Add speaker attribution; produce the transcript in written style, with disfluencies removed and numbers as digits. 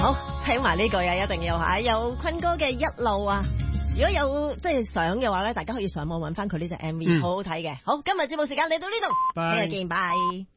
Speaker 1: 好，聽埋呢句啊，一定要吓，有坤哥嘅一路啊。如果有即係相嘅話咧，大家可以上網揾翻佢呢隻 MV，好好睇嘅。好，今日節目時間嚟到呢度，聽日見，拜。